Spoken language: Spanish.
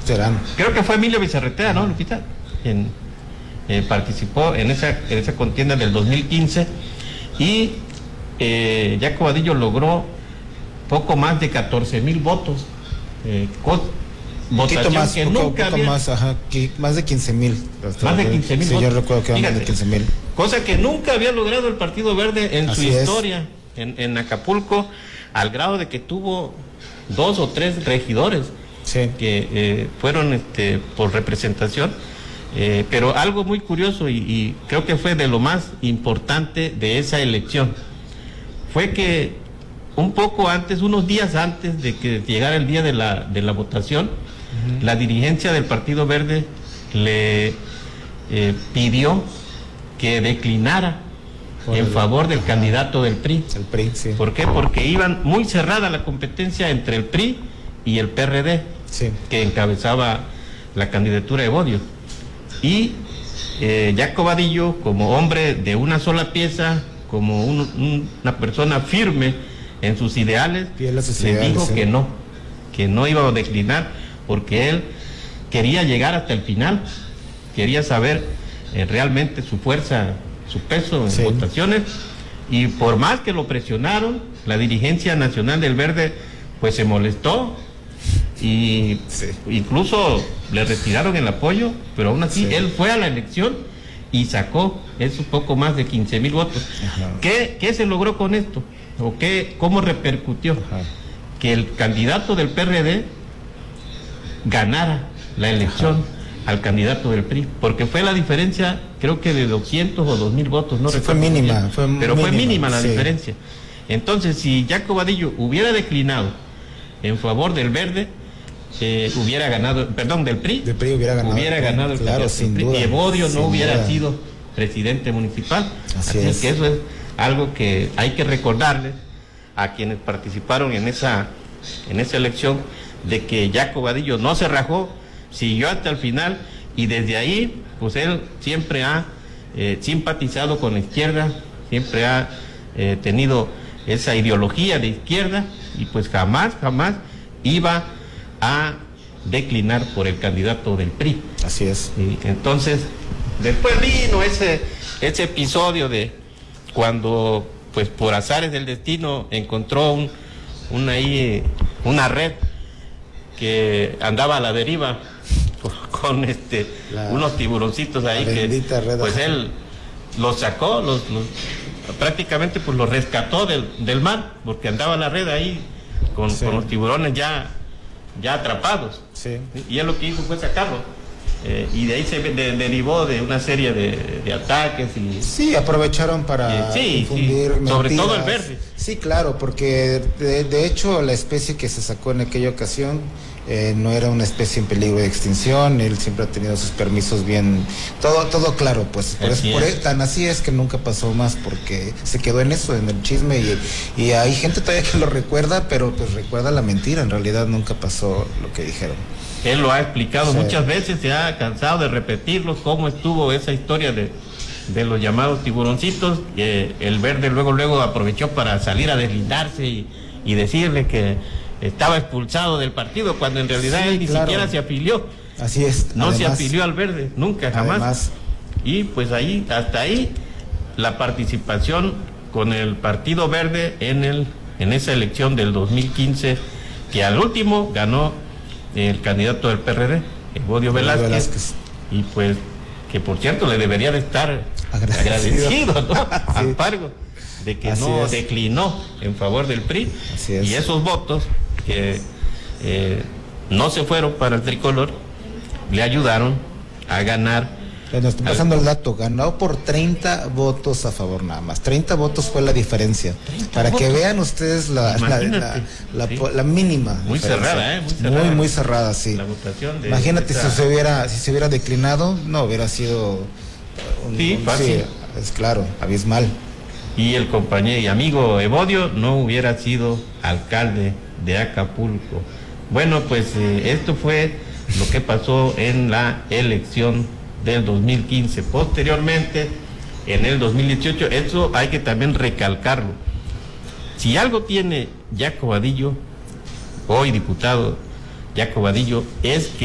serán. Creo que fue Emilio Bizarretea, ¿no, Lupita? Quien participó en esa contienda del 2015 y Jaco Vadillo logró poco más de 14,000 votos. Votación más, que poco, nunca poco había... más de 15,000. Más de 15,000 sí, votos. yo recuerdo que eran más de 15,000. Cosa que nunca había logrado el Partido Verde en Así su es. historia en Acapulco, al grado de que tuvo 2 o 3 regidores Sí. que fueron por representación. Pero algo muy curioso y creo que fue de lo más importante de esa elección fue que un poco antes, unos días antes de que llegara el día de la votación, la dirigencia del Partido Verde le pidió que declinara en favor del candidato del PRI. El PRI, sí. ¿Por qué? Porque iban muy cerrada la competencia entre el PRI y el PRD, Sí. que encabezaba la candidatura de Evodio. Y Jaco Vadillo, como hombre de una sola pieza, como una persona firme en sus ideales, Fiel a sus le ideales, dijo sí. que no iba a declinar, porque él quería llegar hasta el final, quería saber realmente su fuerza, su peso en Sí. votaciones, y por más que lo presionaron, la dirigencia nacional del Verde pues se molestó y Sí. incluso le retiraron el apoyo, pero aún así Sí. él fue a la elección y sacó esos poco más de 15,000 votos. Ajá. ¿Qué se logró con esto? ¿O cómo repercutió? Ajá. Que el candidato del PRD ganara la elección al candidato del PRI, porque fue la diferencia, creo que de 200 o 2,000 votos, no Sí, recuerdo fue mínima, bien, fue pero fue mínima, mínima la sí. diferencia. Entonces, si Jaco Vadillo hubiera declinado en favor del Verde, hubiera ganado, perdón, del PRI, Del PRI hubiera ganado. el Claro, candidato sin del PRI, duda, y Evodio sin no hubiera duda. sido presidente municipal. Así Así es. que eso es algo que hay que recordarles a quienes participaron en esa elección, de que Jaco Vadillo no se rajó, siguió hasta el final, y desde ahí pues él siempre ha simpatizado con la izquierda, siempre ha tenido esa ideología de izquierda, y pues jamás iba a declinar por el candidato del PRI. Así es. Y entonces, después vino ese episodio de cuando, pues por azares del destino, encontró una red que andaba a la deriva con unos tiburoncitos ahí, la que bendita red, pues ajá. él los sacó, prácticamente pues los rescató del mar, porque andaba la red ahí con los tiburones ya atrapados. Sí. Y él lo que hizo fue sacarlo. Y de ahí se derivó de una serie de ataques y... Sí, aprovecharon para difundir mentiras. Sobre todo el Verde. Sí, claro, porque de hecho la especie que se sacó en aquella ocasión no era una especie en peligro de extinción. Él siempre ha tenido sus permisos bien, todo claro, pues tan así es que nunca pasó más, porque se quedó en eso, en el chisme, y hay gente todavía que lo recuerda, pero pues recuerda la mentira. En realidad nunca pasó lo que dijeron. Él lo ha explicado Sí. muchas veces, se ha cansado de repetirlo, cómo estuvo esa historia de los llamados tiburoncitos. El Verde luego aprovechó para salir a deslindarse y decirle que estaba expulsado del partido, cuando en realidad Sí, él ni claro. siquiera se afilió. Así es. No se Además, afilió al Verde, nunca, jamás. Además, Y pues hasta ahí la participación con el Partido Verde en esa elección del 2015, que al último ganó el candidato del PRD, Evodio Velázquez, y pues que por cierto le debería de estar agradecido, ¿no? Sí. Amparo, de que Así no es. declinó en favor del PRI. Así es. Y esos votos que no se fueron para el tricolor le ayudaron a ganar. nos está pasando el dato, ganó por 30 votos a favor nada más. 30 votos fue la diferencia. Para que vean ustedes la mínima. Muy diferencia. cerrada, muy cerrada. Muy cerrada, sí. La votación de Imagínate esa... si se hubiera declinado, no hubiera sido fácil. Sí, es claro, abismal. Y el compañero y amigo Evodio no hubiera sido alcalde de Acapulco. Bueno, pues esto fue lo que pasó en la elección del 2015. Posteriormente, en el 2018, eso hay que también recalcarlo. Si algo tiene Jaco Vadillo, hoy diputado Jaco Vadillo, es que